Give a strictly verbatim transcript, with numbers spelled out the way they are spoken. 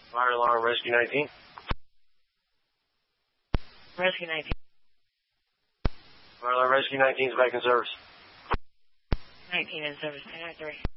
Fire alarm, Rescue nineteen. Rescue nineteen. Fire alarm, Rescue nineteen is back in service. nineteen in service, ten three.